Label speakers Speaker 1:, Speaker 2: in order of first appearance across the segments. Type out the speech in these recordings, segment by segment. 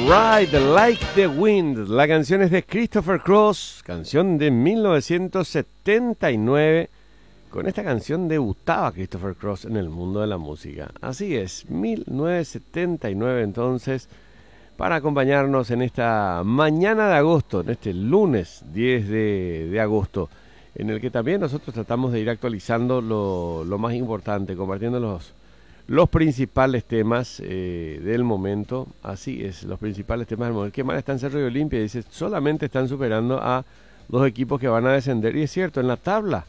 Speaker 1: Ride Like the Wind. La canción es de Christopher Cross, canción de 1979. Con esta canción debutaba Christopher Cross en el mundo de la música. Así es, 1979 entonces, para acompañarnos en esta mañana de agosto, en este lunes 10 de agosto, en el que también nosotros tratamos de ir actualizando lo más importante, compartiendo los principales temas del momento. Así es, los principales temas del momento. ¿Qué mal está en Cerro de Olimpia? Dice, solamente están superando a dos equipos que van a descender. Y es cierto, en la tabla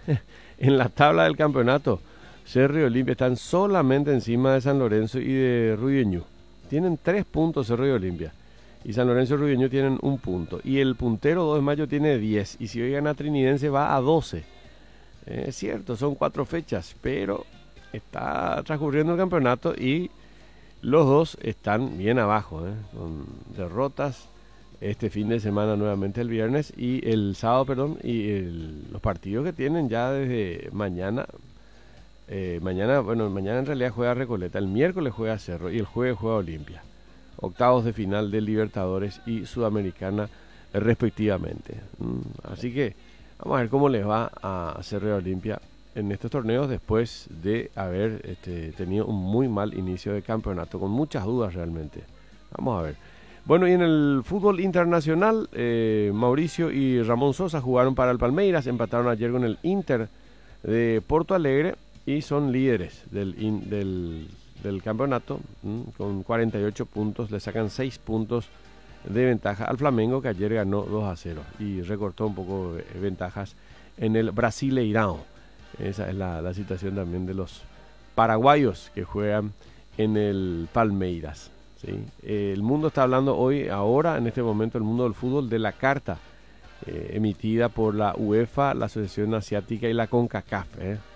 Speaker 1: del campeonato, Cerro y Olimpia están solamente encima de San Lorenzo y de Ruideñú. Tienen 3 puntos Cerro y Olimpia. Y San Lorenzo y Ruideñú tienen 1 punto. Y el puntero 2 de mayo tiene 10. Y si hoy gana Trinidense va a 12. Es cierto, son 4 fechas, pero está transcurriendo el campeonato y los dos están bien abajo, con derrotas este fin de semana, nuevamente el viernes y el sábado, y los partidos que tienen ya desde mañana. Mañana en realidad juega Recoleta, el miércoles juega Cerro y el jueves juega Olimpia. Octavos de final de Libertadores y Sudamericana respectivamente. Así que vamos a ver cómo les va a Cerro y Olimpia en estos torneos después de haber tenido un muy mal inicio de campeonato, con muchas dudas realmente. Vamos a ver. Bueno, y en el fútbol internacional, Mauricio y Ramón Sosa jugaron para el Palmeiras, empataron ayer con el Inter de Porto Alegre y son líderes del campeonato, con 48 puntos, le sacan 6 puntos de ventaja al Flamengo, que ayer ganó 2-0 y recortó un poco ventajas en el Brasileirão. Esa es la situación también de los paraguayos que juegan en el Palmeiras, ¿sí? El mundo está hablando ahora, en este momento, el mundo del fútbol, de la carta emitida por la UEFA, la Asociación Asiática y la CONCACAF.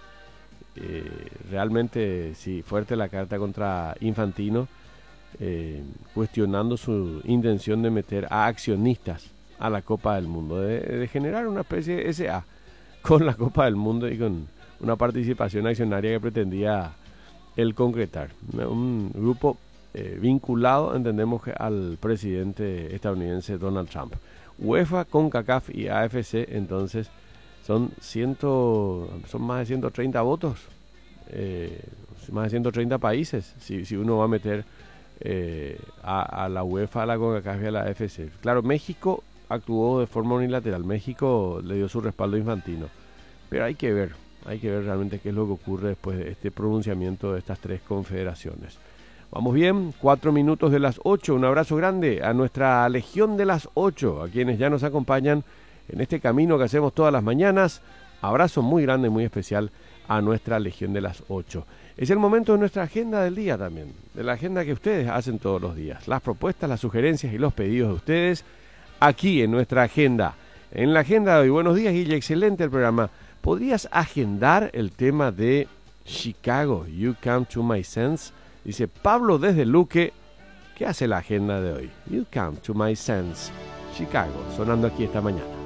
Speaker 1: Realmente, sí, fuerte la carta contra Infantino, cuestionando su intención de meter a accionistas a la Copa del Mundo, de generar una especie de SA con la Copa del Mundo y con una participación accionaria que pretendía él concretar. Un grupo vinculado, entendemos, al presidente estadounidense Donald Trump. UEFA, CONCACAF y AFC, entonces, son más de 130 votos, más de 130 países, si uno va a meter a la UEFA, a la CONCACAF y a la AFC. Claro, México actuó de forma unilateral. México le dio su respaldo a Infantino, pero hay que ver realmente qué es lo que ocurre después de este pronunciamiento de estas 3 confederaciones. Vamos bien, 4 minutos de las 8, un abrazo grande a nuestra Legión de las 8, a quienes ya nos acompañan en este camino que hacemos todas las mañanas. Abrazo muy grande, muy especial a nuestra Legión de las 8. Es el momento de nuestra agenda del día también, de la agenda que ustedes hacen todos los días, las propuestas, las sugerencias y los pedidos de ustedes aquí en nuestra agenda. En la agenda de hoy, buenos días, Guille, excelente el programa. ¿Podrías agendar el tema de Chicago, You Come to My Sense? Dice Pablo desde Luque. ¿Qué hace la agenda de hoy? You Come to My Sense, Chicago, sonando aquí esta mañana.